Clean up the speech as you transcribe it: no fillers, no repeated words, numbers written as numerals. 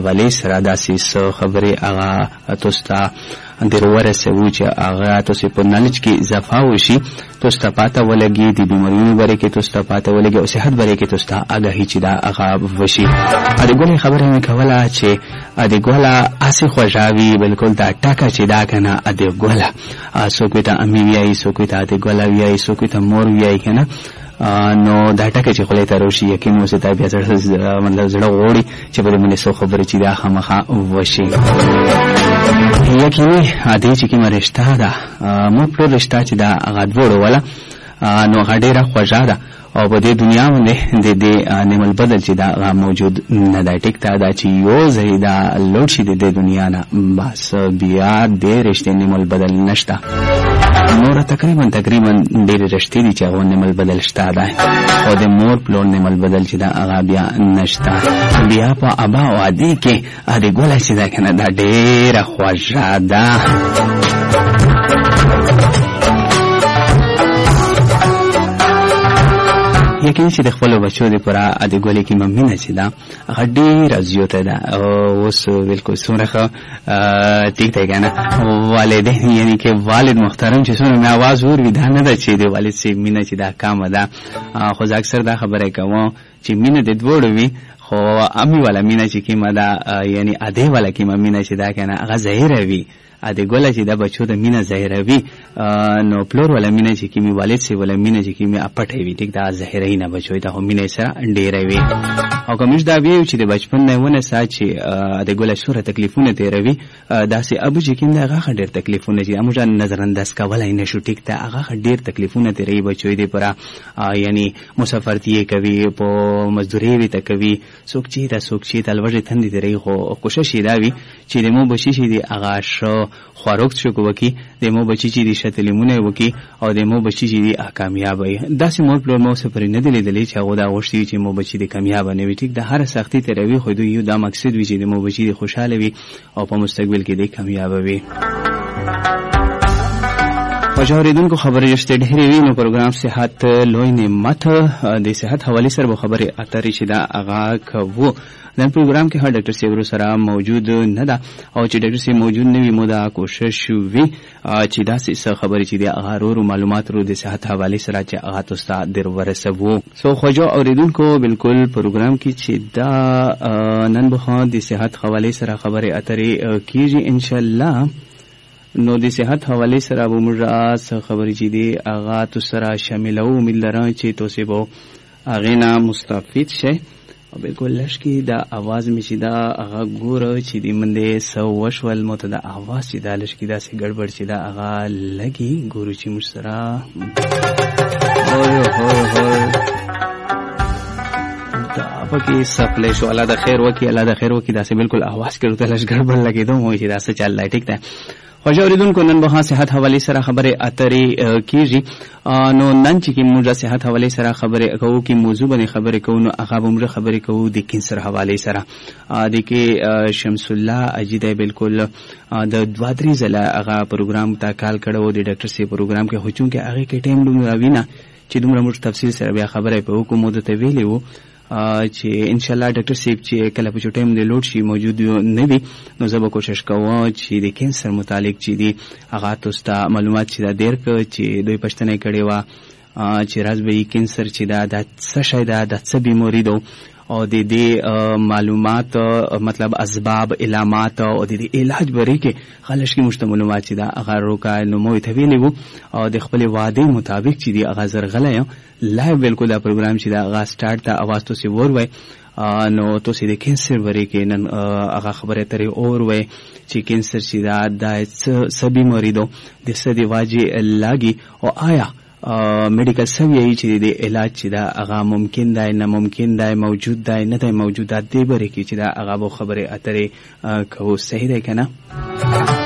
ولی سره داسې خبرې هغه تاسو ته در ورسوو چې هغه تاسو په نالج کې اضافه وشي، تاسو ته پاته ولګي د بیماریونو باره کې تاسو ته پاته ولګي او صحت باره کې تاسو ته آګاهي چې دا هغه وشي. د ګولې خبره مې کوله چې د ګوله اسې خوږاوي بالکل دا ټاکه چې دا که نه د ګوله څوک ته امي ویایي، څوک ته د ګوله ویایي، څوک ته مور ویایي که نه، نو دا ټکه چې خولې ته روشي یقین اوسې ته بیا مطلب زړه غواړي چې په دې باندې څو خبرې چې دا خامخا وشي. یقیني دې چې کومه رشته ده موږ ټول رشته چې دا هغه دواړو وله نو هغه ډېره خوږه ده او په دې دنیا باندې د دې نعم البدل چې دا موجود نه ده. ټیک ته دا چې یو ځای دا لوډ شي د دې دنیا نه بس بیا دې رشتې نعم البدل نشته. نور تقریبا ډېرې رشتې دي چې هغه نعم البدل شته ده او د مور پلور نعم البدل چې دا هغه بیا نشته. بیا په ابا او عادي کې د ګوله چې ده که نه دا ډېره خوږه ده. یقین چې د خپلو بچو د پوره د ګولې کې مینه چې ده هغه ډېره زیاته ده. اوس بالکل څومره ښه ټیک دی که نه والدین یعنې کې والد محترم چې څومره مې اواز وروي دا نه ده چې د والد صاحب مینه چې دا کمه ده، خو زه اکثر دا خبره کوم چې مینه د دواړو وي، خو امي والا مینه چې کومه ده یعنې ادې والا کومه مینه چې ده که نه هغه ظاهره وي. د ګوله چې د بچو د مینه ظاهروي نو پلور والا مینه چې کومې والد صاحب والا مینه چې کومې پټه وي ټیک دا ظاهروي نه بچوي دا خو مینه سره ډېره وي. او که موږ دا ویو چې د بچپن نه ونیسه چې د ګوله څومره تکلیفونه تېروي داسې ابو چې کوم دی هغه ډېر تکلیفونه چې موږ نظرانداز کولی نه شو ټیک ته هغه ډېر تکلیفونه تېروي بچوي د پوره یعنې مسافرتي کوي په مزدورۍ ورته کوي څوک چېرته څوک چېرته لوږې تندې تېروي. خو کوشش یې دا وي چې د مو بچي چې د هغه ښه خواروک شو وکي د مو بچی چې د شتلیمونه وکي او د مو بچی چې د کامیاب وي. داسې مور پلور مو سفر نه دی لیدلی چې هغه دا غوښتي چې مو بچی د کامیاب نه وي ټیک د هر سختي تروي خو دوی یو دا مقصد وي چې د مو بچی د خوشاله وي او په مستقبل کې د کامیاب وي. خوشاوریدونکو خبرې رښتې ډېرې وي نو پروګرام صحت لوی نعمت د صحت حوالې سره به خبرې اترې چې دا هغه کوو. نن پروګرام کې هر ډاکټر صاحب سره موجود نه ده او چې ډاکټر صاحب موجود نه وي مو دا کوشش وي چې داسې څه خبرې چې د هغه معلومات رو د صحت حوالې سره چې هغه تاسو ته در ورسوو. سو خوږو اوریدونکو بالکل پروګرام کې چې دا نن به د صحت حوالې سره خبرې اترې کیږي ان شاء الله. نو د صحت حوالې سره به موږ خبرې چې دی هغه تاسو سره شاملو. امید لرم چې تاسو به هغې نه مستفید شئ. او بالکل لږ کې دا اواز مې چې دا هغه ګوره چې د منډې څه وشول مو ته دا اواز چې دا لږ کې داسې ګډبډ چې دا هغه لګي ګورو چې موږ سره دا پکې سپلی شو. الله د خیر وکړي الله د خیر وکړي داسې بالکل اواز کې ورته لږ ګډبډ لګېدو مو چې دا څه چل دی ټیک دی. خوږو اوریدونکو نن به صحت حوالې سره خبرې اترې کیږي. نو نن چې موږ صحت حوالې سره خبرې کوو کې موضوع باندې خبرې کوو نو هغه به موږ خبرې کوو د کینسر حوالې سره. د کې شمس الله اجیده بالکل د 2-3 ځله هغه پروګرام ته کال کړو د ډاکټر سی پروګرام کې هوچون کې هغه کې ټایم دومره وینا چې دومره موږ تفصیل سره بیا خبرې په وکړو. د ته ویلې وو چې ان شاء الله ډاکټر صاحب چې کله په ټایم دی لوډ شي موجود نه وي نو زه به کوشش کوم چې د کینسر متعلق چې دی هغه تاسو ته معلومات چې دا ډېر چې دوی پښتنه کړي وا چې رازبي کینسر چې دا د څه شي دا د څه بیماری ده او د دې معلومات مطلب اسباب علامات او د علاج بری کې خلش کې مشتملات چې دا هغه روکا نو مو ته ویلې وو او د خپل وعده مطابق چې دی هغه زرغله لایو بالکل دا پروګرام چې دا هغه سٹارټ ته اواز تو سی ور وای نو تو سی د کینسر بری کې نن هغه خبره ترې اور وای چې کینسر چې دا د څه بیماری ده د څه دی واجی لاګي او آیا میډیکل سوي چې د علاج چې دا هغه ممکن دی نه ممکن دی موجود دی نه دی موجود دی بری کې چې دا هغه خبره اترې کوو. صحیح دی کنه؟